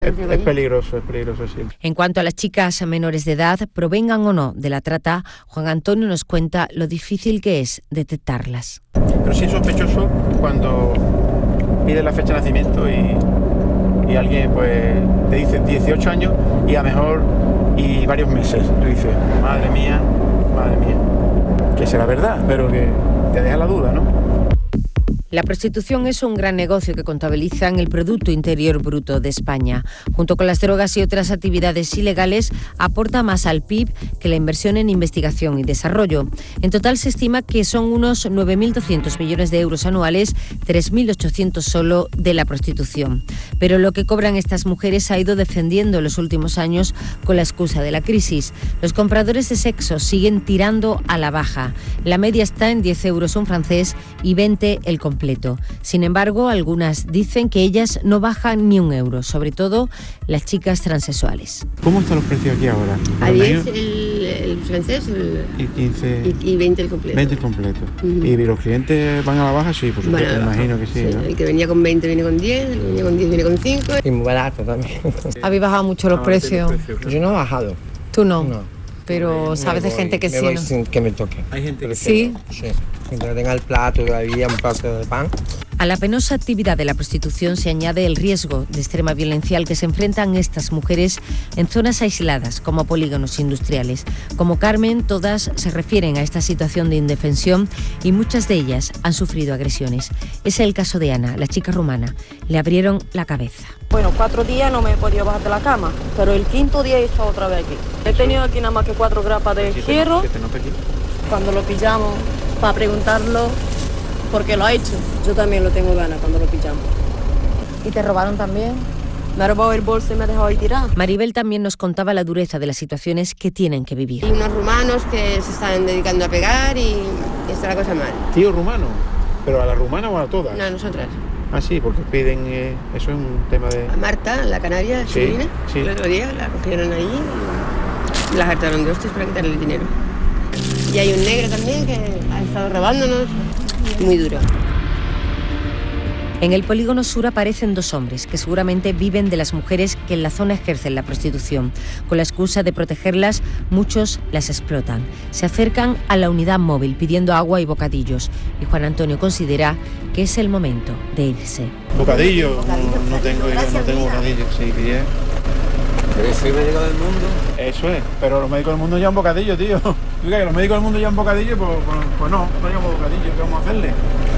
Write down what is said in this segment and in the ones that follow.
Es peligroso, sí. En cuanto a las chicas menores de edad, provengan o no de la trata, Juan Antonio nos cuenta lo difícil que es detectarlas. Pero sí es sospechoso cuando pide la fecha de nacimiento y alguien pues te dice 18 años y a lo mejor y varios meses. Tú dices, madre mía, que será verdad, pero que te deja la duda, ¿no? La prostitución es un gran negocio que contabiliza en el Producto Interior Bruto de España. Junto con las drogas y otras actividades ilegales, aporta más al PIB que la inversión en investigación y desarrollo. En total se estima que son unos 9.200 millones de euros anuales, 3.800 solo de la prostitución. Pero lo que cobran estas mujeres ha ido descendiendo en los últimos años con la excusa de la crisis. Los compradores de sexo siguen tirando a la baja. La media está en 10 euros un francés y 20 el completo. Sin embargo, algunas dicen que ellas no bajan ni un euro, sobre todo las chicas transexuales. ¿Cómo están los precios aquí ahora? A 10 el francés y 15 y 20 el completo. 20 el completo. Uh-huh. ¿Y los clientes van a la baja? Sí, por supuesto, bueno, me imagino que sí, ¿no? El que venía con 20 viene con 10, el que venía con 10 viene con 5. Y muy barato también. ¿Habéis bajado mucho los precios? Yo no he bajado. ¿Tú no? No. Pero sabes de gente que sí, voy ¿no? Sin que me toque. Hay gente que sí. Sí. Mientras tenga el plato todavía, un pedazo de pan. A la penosa actividad de la prostitución se añade el riesgo de extrema violencia al que se enfrentan estas mujeres en zonas aisladas como polígonos industriales. Como Carmen, todas se refieren a esta situación de indefensión y muchas de ellas han sufrido agresiones. Es el caso de Ana, la chica rumana. Le abrieron la cabeza. Bueno, 4 días no me he podido bajar de la cama, pero el 5.º día he estado otra vez aquí. He tenido aquí nada más que 4 grapas de hierro. Cuando lo pillamos, para preguntarlo por qué lo ha hecho. Yo también lo tengo ganas cuando lo pillamos. ¿Y te robaron también? Me ha robado el bolso y me ha dejado ahí tirado. Maribel también nos contaba la dureza de las situaciones que tienen que vivir. Y unos rumanos que se están dedicando a pegar y está la cosa mal. ¿Tío rumano? ¿Pero a la rumana o a todas? No, a nosotras. Ah, sí, porque piden, eso es un tema de... A Marta, la canaria, chilena, sí. El otro día la cogieron ahí y la hartaron de hostias para quitarle el dinero. Y hay un negro también que ha estado robándonos, muy duro. En el polígono sur aparecen 2 hombres que seguramente viven de las mujeres que en la zona ejercen la prostitución. Con la excusa de protegerlas, muchos las explotan. Se acercan a la unidad móvil pidiendo agua y bocadillos. Y Juan Antonio considera que es el momento de irse. ¿Bocadillo? No tengo bocadillo, sí, bien. ¿Eres soy médico del mundo? Eso es, pero los médicos del mundo llevan bocadillo, tío. ¿Tú crees que los médicos del mundo llevan bocadillo? Pues no llevamos bocadillo, ¿qué vamos a hacerle?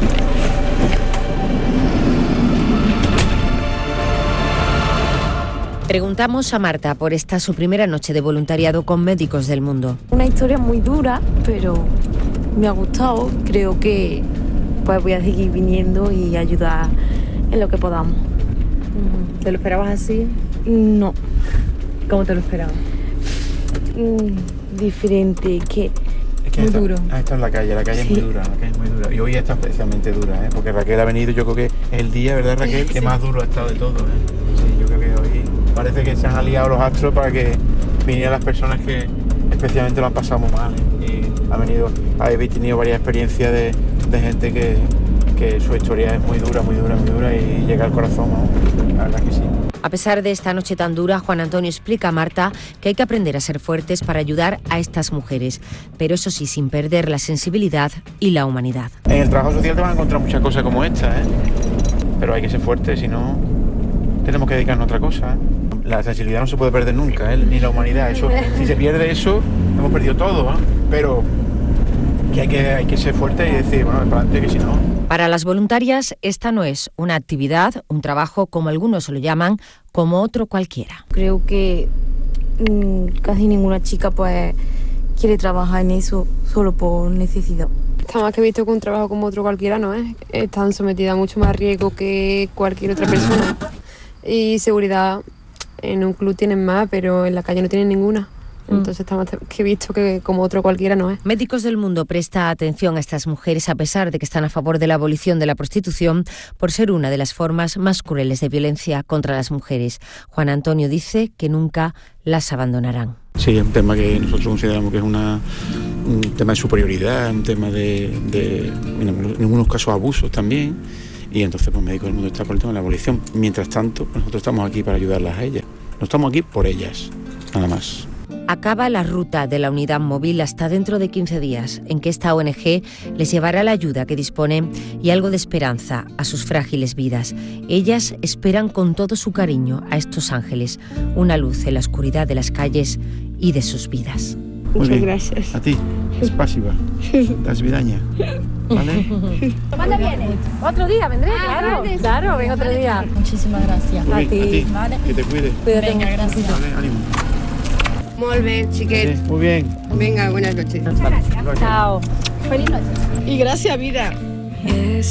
Preguntamos a Marta por esta su primera noche de voluntariado con Médicos del Mundo. Una historia muy dura, pero me ha gustado. Creo que pues voy a seguir viniendo y ayudar en lo que podamos. ¿Te lo esperabas así? No. ¿Cómo te lo esperabas? Diferente, que muy duro. Esta es la calle sí. Es muy dura, la calle es muy dura. Y hoy está especialmente dura, porque Raquel ha venido, yo creo que es el día, ¿verdad, Raquel? Sí. Que más duro ha estado de todo, Sí, yo creo que hoy parece que se han aliado los astros para que vinieran las personas que especialmente lo han pasado muy mal, Y habéis tenido varias experiencias de gente que su historia es muy dura y llega al corazón, ¿no? La verdad que sí. A pesar de esta noche tan dura, Juan Antonio explica a Marta que hay que aprender a ser fuertes para ayudar a estas mujeres, pero eso sí, sin perder la sensibilidad y la humanidad. En el trabajo social te van a encontrar muchas cosas como esta, pero hay que ser fuertes, si no, tenemos que dedicarnos a otra cosa. La sensibilidad no se puede perder nunca, ni la humanidad. Eso, si se pierde eso, hemos perdido todo, pero que hay que ser fuerte y decir, bueno, para adelante, que si no... Para las voluntarias, esta no es una actividad, un trabajo, como algunos lo llaman, como otro cualquiera. Creo que casi ninguna chica pues quiere trabajar en eso solo por necesidad. Está más que visto que un trabajo como otro cualquiera no es. Están sometidas a mucho más riesgo que cualquier otra persona. Y seguridad en un club tienen más, pero en la calle no tienen ninguna. Entonces está más que visto que como otro cualquiera no es. Médicos del Mundo presta atención a estas mujeres a pesar de que están a favor de la abolición de la prostitución por ser una de las formas más crueles de violencia contra las mujeres. Juan Antonio dice que nunca las abandonarán. Sí, es un tema que nosotros consideramos que es un tema de superioridad, un tema de en algunos casos abusos también. Y entonces pues Médicos del Mundo está por el tema de la abolición. Mientras tanto, pues nosotros estamos aquí para ayudarlas a ellas. No estamos aquí por ellas, nada más. Acaba la ruta de la unidad móvil hasta dentro de 15 días, en que esta ONG les llevará la ayuda que dispone y algo de esperanza a sus frágiles vidas. Ellas esperan con todo su cariño a estos ángeles, una luz en la oscuridad de las calles y de sus vidas. Muchas gracias. A ti, es pasiva, das vidaña, ¿vale? ¿Cuándo vienes? Otro día vendré, claro, vengo otro día. Muchísimas gracias. Muy bien, a ti, Vale. que te cuide. Venga, gracias. Vale, ánimo. Muy bien, chiquet. Muy bien. Venga, buenas noches. Chao. Feliz noche. Y gracias, vida.